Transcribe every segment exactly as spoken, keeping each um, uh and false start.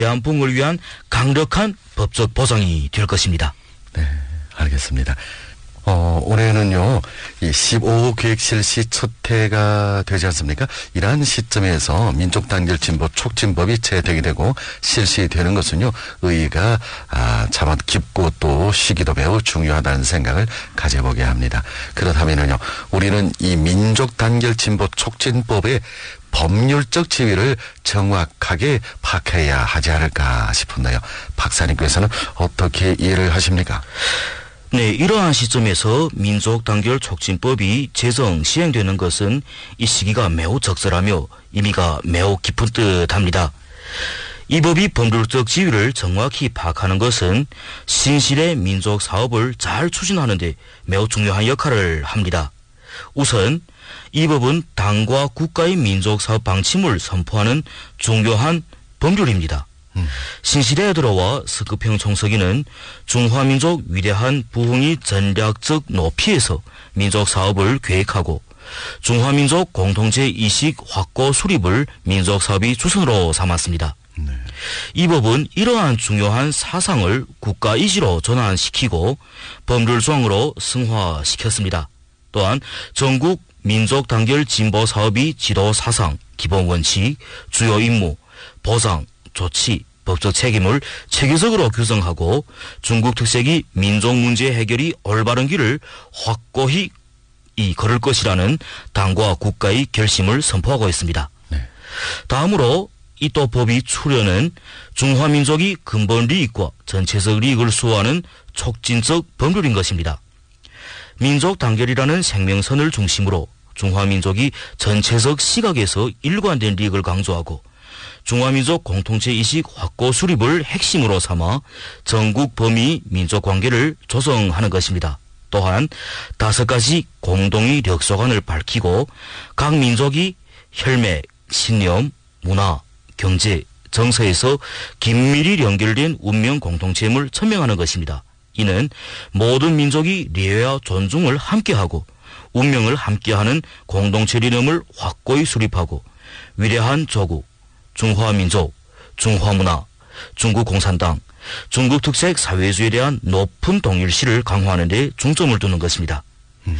대한붕을 위한 강력한 법적 보장이 될 것입니다. 네, 알겠습니다. 어, 올해는요, 이 십오 호 계획 실시 첫 해가 되지 않습니까? 이러한 시점에서 민족단결 진보 촉진법이 채택이 되고 실시되는 것은요, 의의가, 아, 참 깊고 또 시기도 매우 중요하다는 생각을 가져보게 합니다. 그렇다면은요, 우리는 이 민족단결 진보 촉진법의 법률적 지위를 정확하게 파악해야 하지 않을까 싶은데요. 박사님께서는 어떻게 이해를 하십니까? 네, 이러한 시점에서 민족단결 촉진법이 제정 시행되는 것은 이 시기가 매우 적절하며 의미가 매우 깊은 듯합니다. 이 법이 법률적 지위를 정확히 파악하는 것은 신실의 민족 사업을 잘 추진하는 데 매우 중요한 역할을 합니다. 우선 이 법은 당과 국가의 민족 사업 방침을 선포하는 중요한 법률입니다. 음. 신시대에 들어와 스급형 총서기는 중화민족 위대한 부흥의 전략적 높이에서 민족 사업을 계획하고 중화민족 공동체 이식 확고 수립을 민족 사업의 주선으로 삼았습니다. 네. 이 법은 이러한 중요한 사상을 국가 이지로 전환시키고 법률 조항으로 승화시켰습니다. 또한 전국 민족 단결 진보 사업의 지도 사상, 기본 원칙, 주요 임무, 보상, 조치, 법적 책임을 체계적으로 규정하고 중국 특색이 민족 문제 해결이 올바른 길을 확고히 이 걸을 것이라는 당과 국가의 결심을 선포하고 있습니다. 네. 다음으로 이 또 법이 출현은 중화민족이 근본利益과 전체적利益을 수호하는 촉진적 법률인 것입니다. 민족 단결이라는 생명선을 중심으로 중화민족이 전체적 시각에서 일관된利益을 강조하고 중화민족 공통체 이식 확고 수립을 핵심으로 삼아 전국 범위 민족 관계를 조성하는 것입니다. 또한 다섯 가지 공동의 력소관을 밝히고 각 민족이 혈맥, 신념, 문화, 경제, 정서에서 긴밀히 연결된 운명 공동체임을 천명하는 것입니다. 이는 모든 민족이 리회와 존중을 함께하고 운명을 함께하는 공동체 리념을 확고히 수립하고 위대한 조국, 중화민족, 중화문화, 중국공산당, 중국 특색 사회주의에 대한 높은 동일시를 강화하는 데 중점을 두는 것입니다. 음.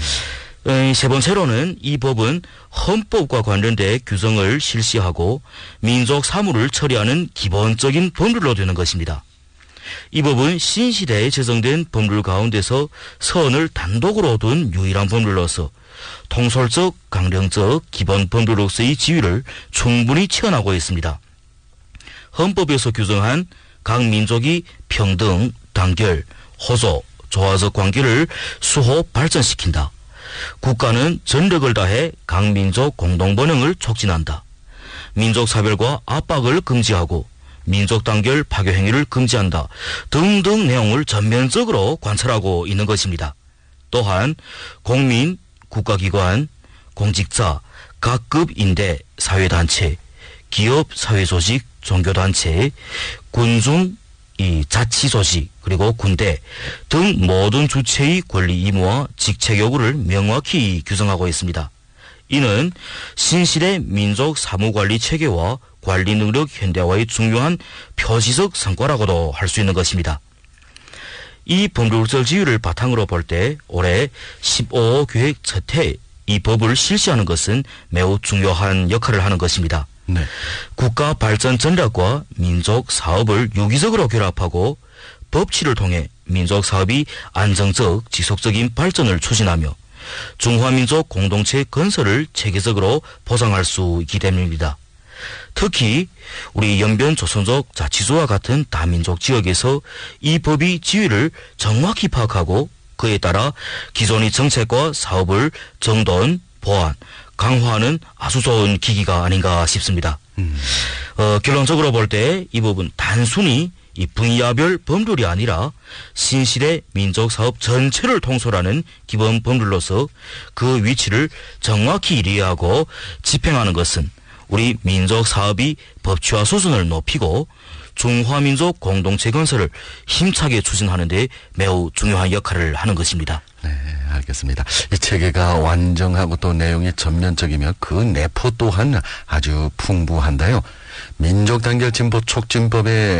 세 번째로는 이 법은 헌법과 관련된 규정을 실시하고 민족 사무를 처리하는 기본적인 법률로 되는 것입니다. 이 법은 신시대에 제정된 법률 가운데서 선을 단독으로 둔 유일한 법률로서 통솔적, 강령적 기본 법률로서의 지위를 충분히 체현하고 있습니다. 헌법에서 규정한 각 민족이 평등, 단결, 호소, 조화적 관계를 수호 발전시킨다. 국가는 전력을 다해 각 민족 공동 번영을 촉진한다. 민족 사별과 압박을 금지하고 민족 단결 파괴 행위를 금지한다. 등등 내용을 전면적으로 관철하고 있는 것입니다. 또한 공민, 국가기관, 공직자, 각급 인대, 사회단체, 기업, 사회조직, 종교단체, 군중, 이 자치조직, 그리고 군대 등 모든 주체의 권리 의무와 직책 여부를 명확히 규정하고 있습니다. 이는 신실의 민족 사무관리 체계와 관리 능력 현대화의 중요한 표시적 성과라고도 할 수 있는 것입니다. 이 법률적 지위를 바탕으로 볼 때 올해 십오 호 계획 첫 해 이 법을 실시하는 것은 매우 중요한 역할을 하는 것입니다. 네. 국가 발전 전략과 민족 사업을 유기적으로 결합하고 법치를 통해 민족 사업이 안정적, 지속적인 발전을 추진하며 중화민족 공동체 건설을 체계적으로 보장할 수 있기 때문입니다. 특히 우리 연변 조선족 자치주와 같은 다민족 지역에서 이 법이 지위를 정확히 파악하고 그에 따라 기존의 정책과 사업을 정돈, 보완, 강화하는 아주 좋은 기기가 아닌가 싶습니다. 음. 어, 결론적으로 볼 때 이 법은 단순히 이 분야별 법률이 아니라 신실의 민족사업 전체를 통솔하는 기본 법률로서 그 위치를 정확히 이해하고 집행하는 것은 우리 민족사업이 법치화 수준을 높이고 중화민족 공동체 건설을 힘차게 추진하는 데 매우 중요한 역할을 하는 것입니다. 네, 알겠습니다. 이 체계가 완전하고 또 내용이 전면적이며 그 내포 또한 아주 풍부한데요. 민족 단결 진보 촉진법에